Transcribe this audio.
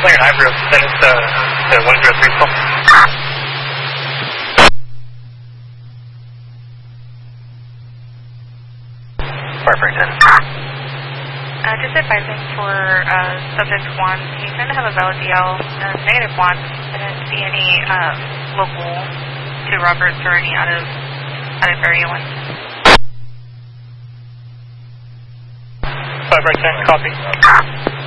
clear and Ivor, send us to 103 full. Perfect. Just advising for subject 1, he's going to have a valid DL -1. I didn't see any local to Roberts or any out of area 1. 5 right 10, copy.